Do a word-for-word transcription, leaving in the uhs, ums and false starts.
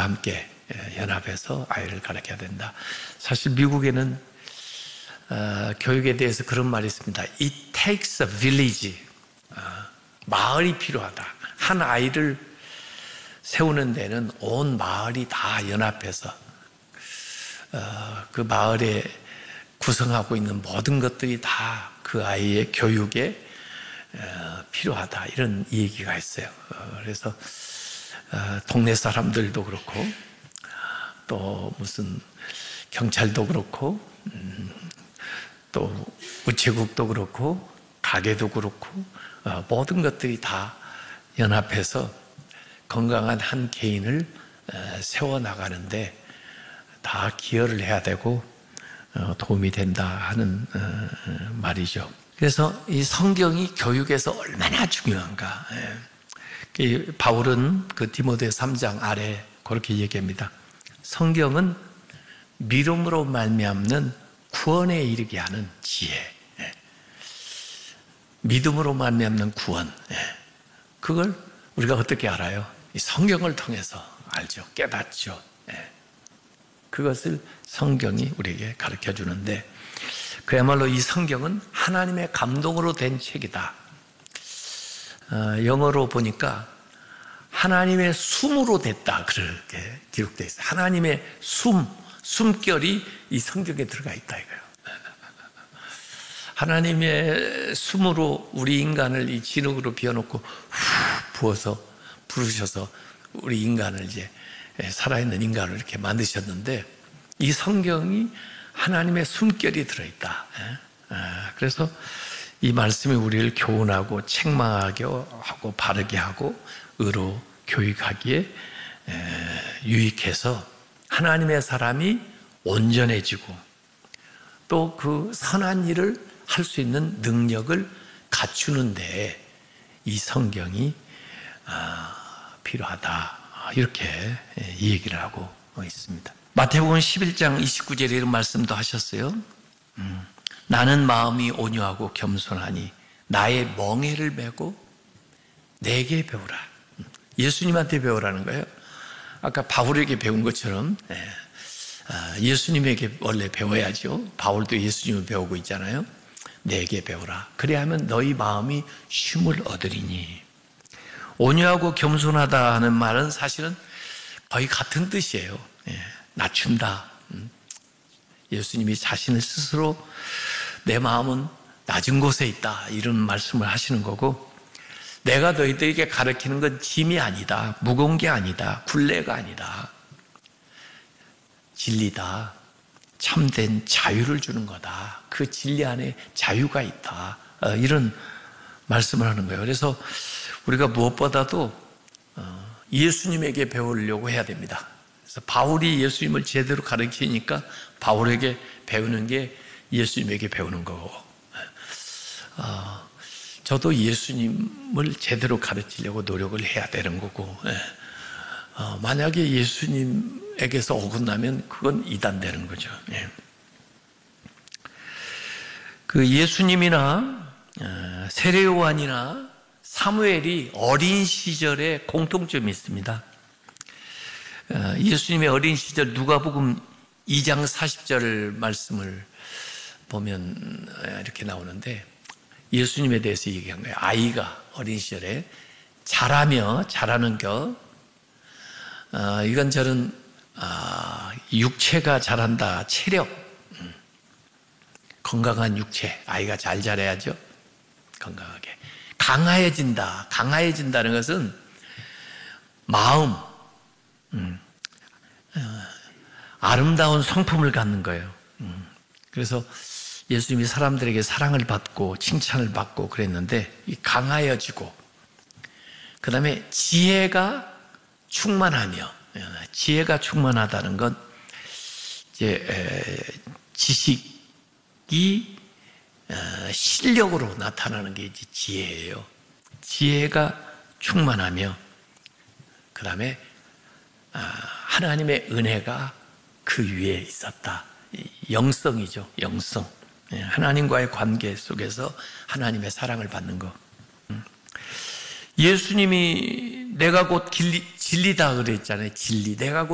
부모가 함께 연합해서 아이를 가르쳐야 된다. 사실 미국에는 어, 교육에 대해서 그런 말이 있습니다. It takes a village. 어, 마을이 필요하다. 한 아이를 세우는 데는 온 마을이 다 연합해서 어, 그 마을에 구성하고 있는 모든 것들이 다 그 아이의 교육에 어, 필요하다. 이런 얘기가 있어요. 어, 그래서 어, 동네 사람들도 그렇고 또 무슨 경찰도 그렇고 음, 또 우체국도 그렇고 가게도 그렇고 어, 모든 것들이 다 연합해서 건강한 한 개인을 어, 세워나가는데 다 기여를 해야 되고 어, 도움이 된다 하는 어, 말이죠. 그래서 이 성경이 교육에서 얼마나 중요한가. 예. 바울은 그 디모데 삼 장 아래 그렇게 얘기합니다. 성경은 믿음으로 말미암는 구원에 이르게 하는 지혜. 예. 믿음으로 말미암는 구원. 예. 그걸 우리가 어떻게 알아요? 이 성경을 통해서 알죠. 깨닫죠. 예. 그것을 성경이 우리에게 가르쳐 주는데 그야말로 이 성경은 하나님의 감동으로 된 책이다. 어, 영어로 보니까 하나님의 숨으로 됐다. 그렇게 기록되어 있어요. 하나님의 숨, 숨결이 이 성경에 들어가 있다 이거예요. 하나님의 숨으로 우리 인간을 이 진흙으로 비워놓고 후 부어서 부르셔서 우리 인간을 이제 살아있는 인간을 이렇게 만드셨는데 이 성경이 하나님의 숨결이 들어있다. 그래서 이 말씀이 우리를 교훈하고 책망하게 하고 바르게 하고 의로 교육하기에 유익해서 하나님의 사람이 온전해지고 또 그 선한 일을 할 수 있는 능력을 갖추는 데에 이 성경이 필요하다. 이렇게 얘기를 하고 있습니다. 마태복음 십일 장 이십구 절에 이런 말씀도 하셨어요. 음, 나는 마음이 온유하고 겸손하니 나의 멍에를 메고 내게 배우라. 예수님한테 배우라는 거예요. 아까 바울에게 배운 것처럼 예수님에게 원래 배워야죠. 바울도 예수님을 배우고 있잖아요. 내게 배우라. 그래야 하면 너희 마음이 쉼을 얻으리니. 온유하고 겸손하다 하는 말은 사실은 거의 같은 뜻이에요. 낮춘다. 예수님이 자신을 스스로 내 마음은 낮은 곳에 있다. 이런 말씀을 하시는 거고 내가 너희들에게 가르치는 건 짐이 아니다. 무거운 게 아니다. 굴레가 아니다. 진리다. 참된 자유를 주는 거다. 그 진리 안에 자유가 있다. 이런 말씀을 하는 거예요. 그래서 우리가 무엇보다도 예수님에게 배우려고 해야 됩니다. 그래서 바울이 예수님을 제대로 가르치니까 바울에게 배우는 게 예수님에게 배우는 거고 어, 저도 예수님을 제대로 가르치려고 노력을 해야 되는 거고 어, 만약에 예수님에게서 어긋나면 그건 이단되는 거죠. 예. 그 예수님이나 어, 세례요한이나 사무엘이 어린 시절에 공통점이 있습니다. 예수님의 어린 시절 누가복음 이 장 사십 절 말씀을 보면 이렇게 나오는데 예수님에 대해서 얘기한 거예요. 아이가 어린 시절에 자라며 자라는 것 어, 이건저런 어, 육체가 자란다. 체력 음. 건강한 육체 아이가 잘 자라야죠. 건강하게 강화해진다. 강화해진다는 것은 마음 음. 어, 아름다운 성품을 갖는 거예요. 음. 그래서 예수님이 사람들에게 사랑을 받고 칭찬을 받고 그랬는데 이 강하여지고 그 다음에 지혜가 충만하며 지혜가 충만하다는 건 이제 에, 지식이 어, 실력으로 나타나는 게 이제 지혜예요. 지혜가 충만하며 그 다음에 아, 하나님의 은혜가 그 위에 있었다. 영성이죠. 영성. 하나님과의 관계 속에서 하나님의 사랑을 받는 것. 예수님이 내가 곧 진리, 진리다 그랬잖아요. 진리. 내가 곧